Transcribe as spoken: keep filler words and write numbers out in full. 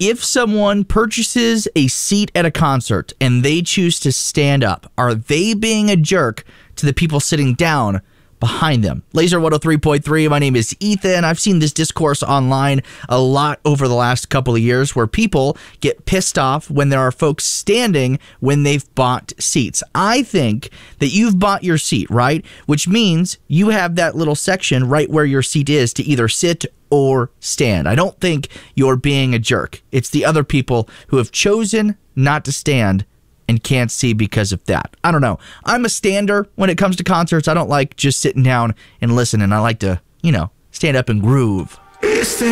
If someone purchases a seat at a concert and they choose to stand up, are they being a jerk to the people sitting down behind them? Laser one oh three point three, my name is Ethan. I've seen this discourse online a lot over the last couple of years where people get pissed off when there are folks standing when they've bought seats. I think that you've bought your seat, right? Which means you have that little section right where your seat is to either sit or stand. I don't think you're being a jerk. It's the other people who have chosen not to stand and can't see because of that. I don't know. I'm a stander when it comes to concerts. I don't like just sitting down and listening. I like to, you know, stand up and groove.